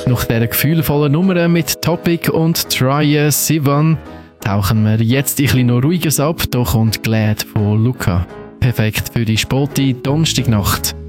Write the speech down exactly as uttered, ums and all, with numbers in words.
Nach dieser gefühlvollen Nummer mit Topic und Troye Sivan tauchen wir jetzt ein bisschen noch ruhiges ab, da kommt Glad von Luca. Perfekt für die späte Donnerstagnacht.